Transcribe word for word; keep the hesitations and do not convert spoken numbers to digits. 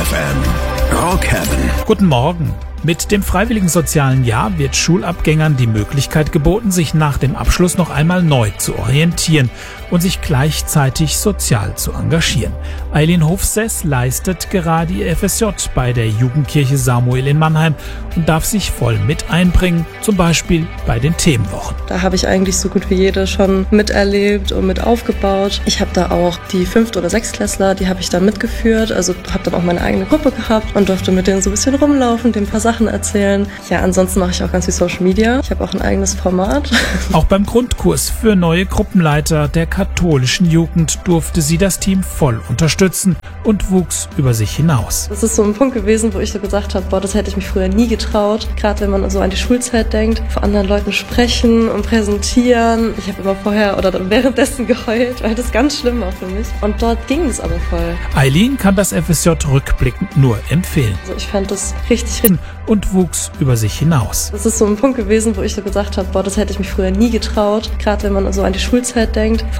F M. Rockhaven. Guten Morgen. Mit dem freiwilligen sozialen Jahr wird Schulabgängern die Möglichkeit geboten, sich nach dem Abschluss noch einmal neu zu orientieren und sich gleichzeitig sozial zu engagieren. Eileen Hofsess leistet gerade ihr F S J bei der Jugendkirche Samuel in Mannheim und darf sich voll mit einbringen, zum Beispiel bei den Themenwochen. Da habe ich eigentlich so gut wie jede schon miterlebt und mit aufgebaut. Ich habe da auch die Fünft- oder Sechstklässler, die habe ich da mitgeführt, also habe dann auch meine eigene Gruppe gehabt und durfte mit denen so ein bisschen rumlaufen, denen ein paar Sachen erzählen. Ja, ansonsten mache ich auch ganz viel Social Media. Ich habe auch ein eigenes Format. Auch beim Grundkurs für neue Gruppenleiter der katholischen Jugend durfte sie das Team voll unterstützen und wuchs über sich hinaus. Das ist so ein Punkt gewesen, wo ich so gesagt habe, boah, das hätte ich mich früher nie getraut. Gerade wenn man so an die Schulzeit denkt, vor anderen Leuten sprechen und präsentieren. Ich habe immer vorher oder dann währenddessen geheult, weil das ganz schlimm war für mich. Und dort ging es aber voll. Eileen kann das F S J rückblickend nur empfehlen. Also ich fand das richtig, richtig und wuchs über sich hinaus. Das ist so ein Punkt gewesen, wo ich so gesagt habe, boah, das hätte ich mich früher nie getraut. Gerade wenn man so an die Schulzeit denkt.